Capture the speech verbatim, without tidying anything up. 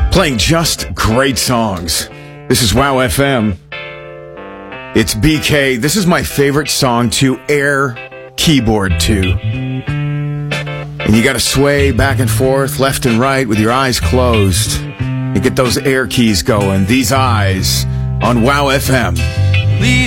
Playing just great songs. This is Wow F M. It's B K. This is my favorite song to air keyboard to. And you gotta sway back and forth, left and right with your eyes closed. You get those air keys going. These eyes on Wow F M. These